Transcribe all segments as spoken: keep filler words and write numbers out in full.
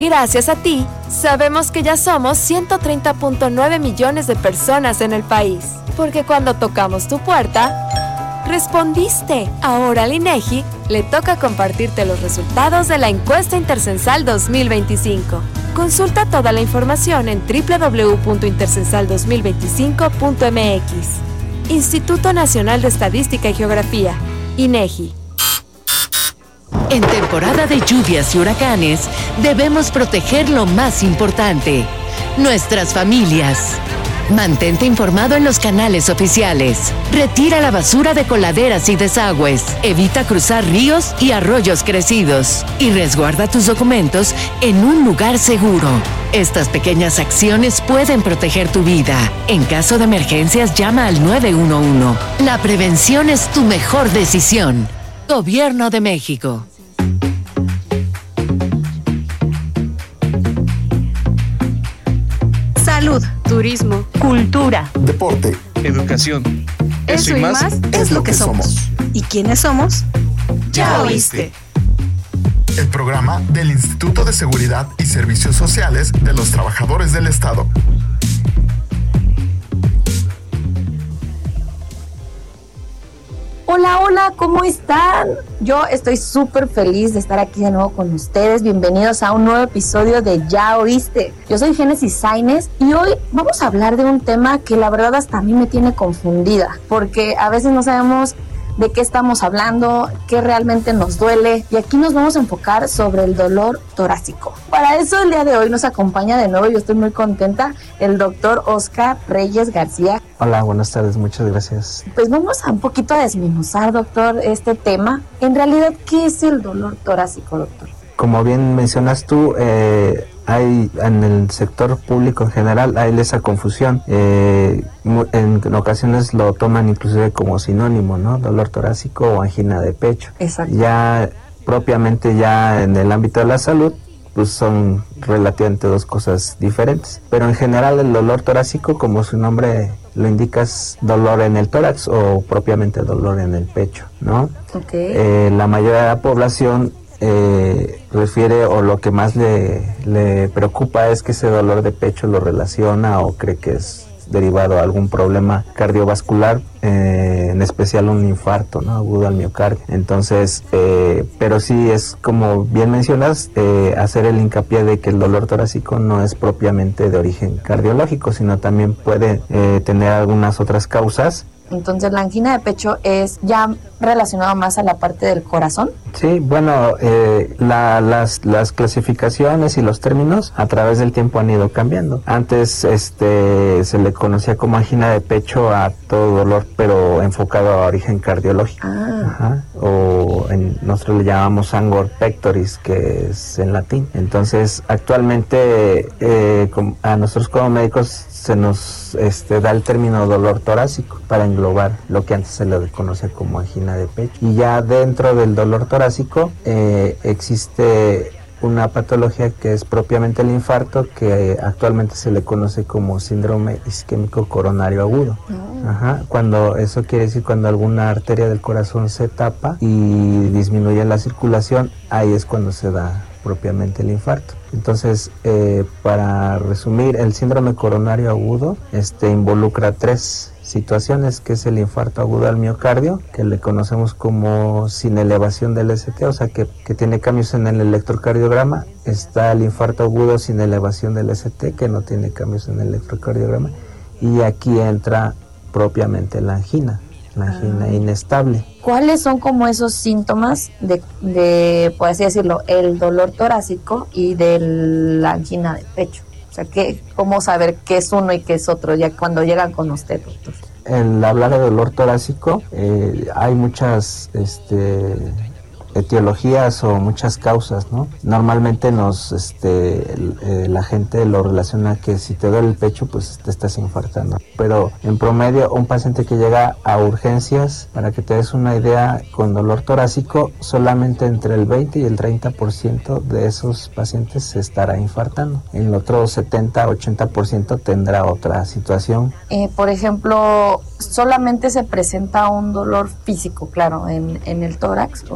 Gracias a ti, sabemos que ya somos ciento treinta punto nueve millones de personas en el país. Porque cuando tocamos tu puerta, respondiste. Ahora al INEGI le toca compartirte los resultados de la encuesta Intercensal dos mil veinticinco. Consulta toda la información en doble u doble u doble u punto intercensal dos mil veinticinco punto m x. Instituto Nacional de Estadística y Geografía, INEGI. En temporada de lluvias y huracanes, debemos proteger lo más importante, nuestras familias. Mantente informado en los canales oficiales. Retira la basura de coladeras y desagües. Evita cruzar ríos y arroyos crecidos. Y resguarda tus documentos en un lugar seguro. Estas pequeñas acciones pueden proteger tu vida. En caso de emergencias, llama al nueve uno uno. La prevención es tu mejor decisión. Gobierno de México. Salud, turismo, cultura, deporte, educación. Eso, Eso y más, más es lo que somos. ¿Y quiénes somos? Ya oíste. El programa del Instituto de Seguridad y Servicios Sociales de los Trabajadores del Estado. Hola, hola, ¿cómo están? Yo estoy súper feliz de estar aquí de nuevo con ustedes. Bienvenidos a un nuevo episodio de Ya Oíste. Yo soy Génesis Sainz y hoy vamos a hablar de un tema que la verdad hasta a mí me tiene confundida, porque a veces no sabemos de qué estamos hablando, qué realmente nos duele, y aquí nos vamos a enfocar sobre el dolor torácico. Para eso el día de hoy nos acompaña de nuevo, yo estoy muy contenta, el doctor Oscar Reyes García. Hola, buenas tardes, muchas gracias. Pues vamos a un poquito a desmenuzar, doctor, este tema. En realidad, ¿qué es el dolor torácico, doctor? Como bien mencionas tú, eh, hay en el sector público en general hay esa confusión. Eh, en ocasiones lo toman inclusive como sinónimo, ¿no? Dolor torácico o angina de pecho. Exacto. Ya propiamente ya en el ámbito de la salud, pues son relativamente dos cosas diferentes. Pero en general el dolor torácico, como su nombre lo indica, es dolor en el tórax o propiamente dolor en el pecho, ¿no? Okay. Eh, la mayoría de la población Eh, refiere o lo que más le, le preocupa es que ese dolor de pecho lo relaciona o cree que es derivado a algún problema cardiovascular, eh, en especial un infarto, ¿no? Agudo al miocardio. Entonces, eh, pero sí es como bien mencionas, eh, hacer el hincapié de que el dolor torácico no es propiamente de origen cardiológico, sino también puede eh, tener algunas otras causas. Entonces, ¿la angina de pecho es ya relacionado más a la parte del corazón? Sí, bueno, eh, la, las, las clasificaciones y los términos a través del tiempo han ido cambiando. Antes este, se le conocía como angina de pecho a todo dolor, pero enfocado a origen cardiológico. Ah. Ajá. O en, nosotros le llamamos angor pectoris, que es en latín. Entonces, actualmente eh, a nosotros como médicos se nos este, da el término dolor torácico para englobar lo que antes se le conocía como angina de pecho. Y ya dentro del dolor torácico eh, existe una patología que es propiamente el infarto, que actualmente se le conoce como síndrome isquémico coronario agudo. Oh. Ajá, cuando eso quiere decir cuando alguna arteria del corazón se tapa y disminuye la circulación, ahí es cuando se da propiamente el infarto. Entonces, eh, para resumir, el síndrome coronario agudo este, involucra tres situaciones, que es el infarto agudo al miocardio, que le conocemos como sin elevación del S T, o sea que, que tiene cambios en el electrocardiograma. Está el infarto agudo sin elevación del S T, que no tiene cambios en el electrocardiograma, y aquí entra propiamente la angina, la angina ah. inestable. ¿Cuáles son como esos síntomas de, de, por así decirlo, el dolor torácico y de la angina de pecho? O sea, ¿qué, ¿cómo saber qué es uno y qué es otro ya cuando llegan con usted, doctor? El hablar de dolor torácico, eh, hay muchas este, etiologías o muchas causas, ¿no? Normalmente nos, este, el, eh, la gente lo relaciona que si te duele el pecho, pues te estás infartando. Pero en promedio, un paciente que llega a urgencias, para que te des una idea, con dolor torácico, solamente entre el veinte y el treinta por ciento de esos pacientes se estará infartando. El otro setenta a ochenta por ciento tendrá otra situación. Eh, por ejemplo, solamente se presenta un dolor físico, claro, en, en el tórax o en esta parte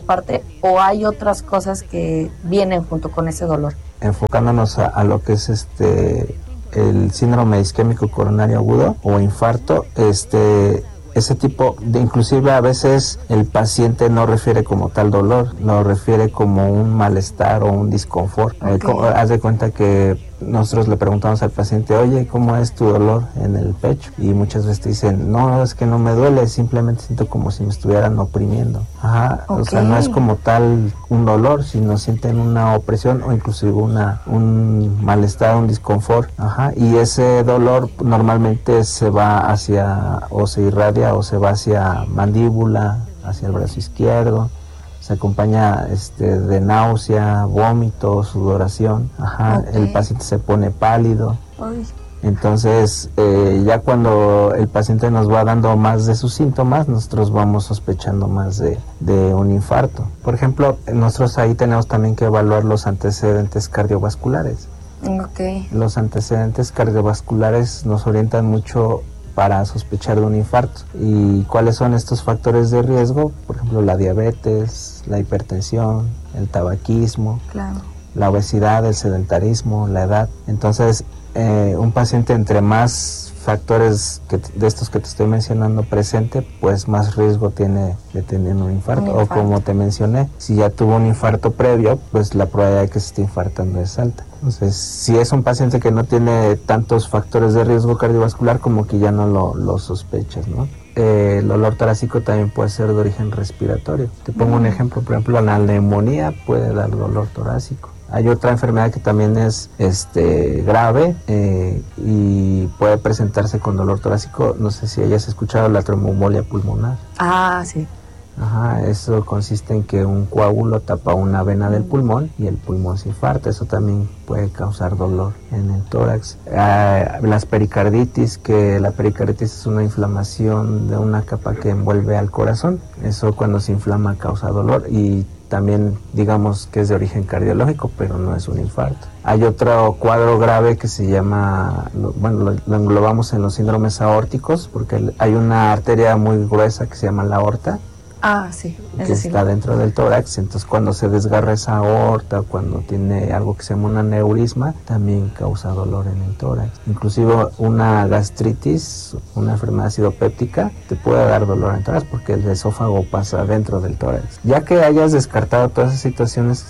parte o hay otras cosas que vienen junto con ese dolor? Enfocándonos a, a lo que es este el síndrome isquémico coronario agudo o infarto, este ese tipo de, inclusive a veces el paciente no refiere como tal dolor, lo refiere como un malestar o un disconfort. Okay. Eh, haz de cuenta que nosotros le preguntamos al paciente, oye, ¿cómo es tu dolor en el pecho? Y muchas veces te dicen, no, es que no me duele, simplemente siento como si me estuvieran oprimiendo. Ajá, okay. O sea, no es como tal un dolor, sino sienten una opresión o inclusive una, un malestar, un disconfort. Ajá, y ese dolor normalmente se va hacia, o se irradia, o se va hacia mandíbula, hacia el brazo izquierdo. Se acompaña este, de náusea, vómito, sudoración. Ajá, okay. El paciente se pone pálido. Ay. Entonces, eh, ya cuando el paciente nos va dando más de sus síntomas, nosotros vamos sospechando más de, de un infarto. Por ejemplo, nosotros ahí tenemos también que evaluar los antecedentes cardiovasculares. Okay. Los antecedentes cardiovasculares nos orientan mucho para sospechar de un infarto. ¿Y cuáles son estos factores de riesgo? Por ejemplo, la diabetes, la hipertensión, el tabaquismo, claro. La obesidad, el sedentarismo, la edad. Entonces, eh, un paciente entre más factores que, de estos que te estoy mencionando presente, pues más riesgo tiene de tener un infarto. un infarto. O como te mencioné, si ya tuvo un infarto previo, pues la probabilidad de que se esté infartando es alta. Entonces, si es un paciente que no tiene tantos factores de riesgo cardiovascular, como que ya no lo, lo sospechas, ¿no? Eh, el dolor torácico también puede ser de origen respiratorio. Te pongo mm. un ejemplo, por ejemplo, la neumonía puede dar dolor torácico. Hay otra enfermedad que también es este, grave eh, y puede presentarse con dolor torácico. No sé si hayas escuchado la tromboembolia pulmonar. Ah, sí. Ajá, eso consiste en que un coágulo tapa una vena del pulmón y el pulmón se infarta. Eso también puede causar dolor en el tórax. Eh, las pericarditis, que la pericarditis es una inflamación de una capa que envuelve al corazón. Eso cuando se inflama causa dolor y también digamos que es de origen cardiológico, pero no es un infarto. Hay otro cuadro grave que se llama, bueno, lo, lo englobamos en los síndromes aórticos, porque hay una arteria muy gruesa que se llama la aorta. Ah, sí. Que sí. está dentro del tórax, entonces cuando se desgarra esa aorta, cuando tiene algo que se llama un aneurisma, también causa dolor en el tórax. Inclusive una gastritis, una enfermedad acidopéptica, te puede dar dolor en el tórax porque el esófago pasa dentro del tórax. Ya que hayas descartado todas esas situaciones,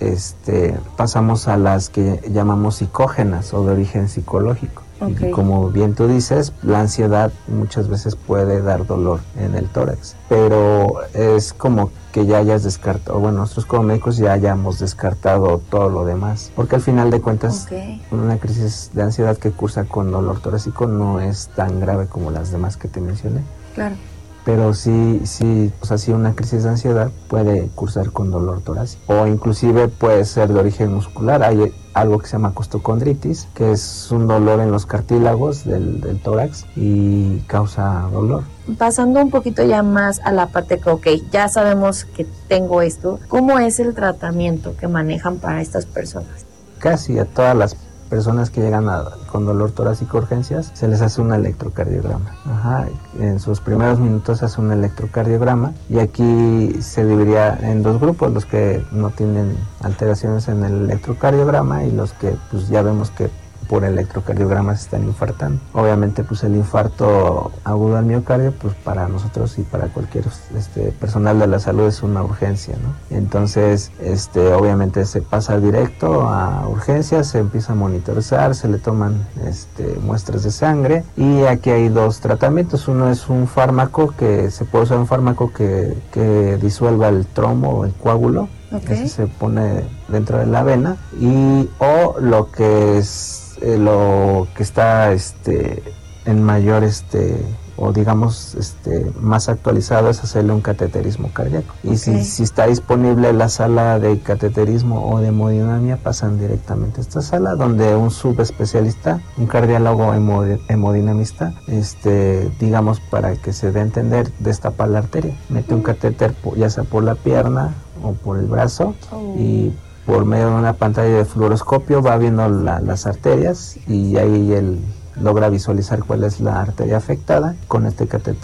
este, pasamos a las que llamamos psicógenas o de origen psicológico. Okay. Y como bien tú dices, la ansiedad muchas veces puede dar dolor en el tórax, pero es como que ya hayas descartado, bueno, nosotros como médicos ya hayamos descartado todo lo demás, porque al final de cuentas okay. una crisis de ansiedad que cursa con dolor torácico no es tan grave como las demás que te mencioné. Claro. Pero sí, sí, o sea, sí una crisis de ansiedad puede cursar con dolor torácico o inclusive puede ser de origen muscular. Hay algo que se llama costocondritis, que es un dolor en los cartílagos del, del tórax y causa dolor. Pasando un poquito ya más a la parte que, ok, ya sabemos que tengo esto, ¿cómo es el tratamiento que manejan para estas personas? Casi a todas las personas que llegan a, con dolor torácico urgencias, se les hace un electrocardiograma. Ajá, en sus primeros minutos se hace un electrocardiograma y aquí se dividiría en dos grupos, los que no tienen alteraciones en el electrocardiograma y los que pues ya vemos que por electrocardiograma se están infartando. Obviamente pues el infarto agudo al miocardio pues para nosotros y para cualquier este, personal de la salud es una urgencia, ¿no? Entonces este, obviamente se pasa directo a urgencias, se empieza a monitorizar, se le toman este, muestras de sangre y aquí hay dos tratamientos. Uno es un fármaco que se puede usar un fármaco que, que disuelva el trombo o el coágulo. Okay. Ese se pone dentro de la vena y o lo que es eh, lo que está este en mayor este o digamos este más actualizado es hacerle un cateterismo cardíaco. Y okay. si, si está disponible la sala de cateterismo o de hemodinamia, pasan directamente a esta sala donde un subespecialista, un cardiólogo hemod- hemodinamista, este digamos para que se dé a entender, destapa la arteria, mete un catéter ya sea por la pierna o por el brazo oh. y por medio de una pantalla de fluoroscopio va viendo la, las arterias y ahí él logra visualizar cuál es la arteria afectada. Con este catéter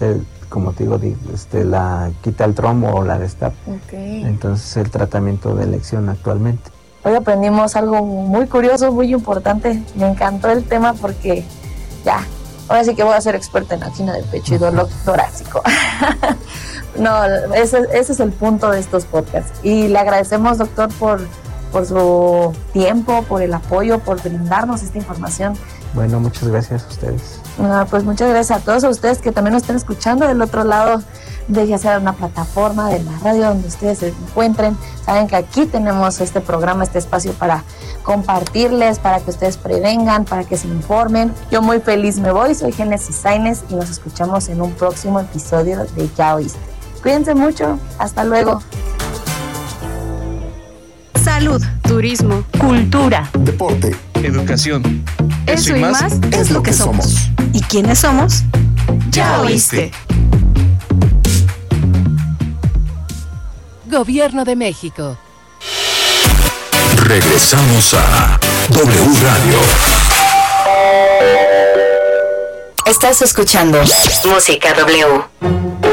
como te digo, este, la quita el trombo o la destapa. Okay. Entonces el tratamiento de elección actualmente. Hoy aprendimos algo muy curioso, muy importante. Me encantó el tema porque ya, ahora sí que voy a ser experta en angina de pecho y dolor torácico. No, ese, ese es el punto de estos podcasts. Y le agradecemos, doctor, por, por su tiempo, por el apoyo, por brindarnos esta información. Bueno, muchas gracias a ustedes. No, pues muchas gracias a todos ustedes que también nos estén escuchando del otro lado, de ya sea una plataforma, de la radio, donde ustedes se encuentren. Saben que aquí tenemos este programa, este espacio para compartirles, para que ustedes prevengan, para que se informen. Yo muy feliz me voy, soy Génesis Sainz y nos escuchamos en un próximo episodio de Ya Oíste. Cuídense mucho, hasta luego. Salud, turismo, cultura, deporte, educación. Eso, Eso y más, más es lo que somos. ¿Y quiénes somos? Ya oíste. Gobierno de México. Regresamos a W Radio. Estás escuchando Música W.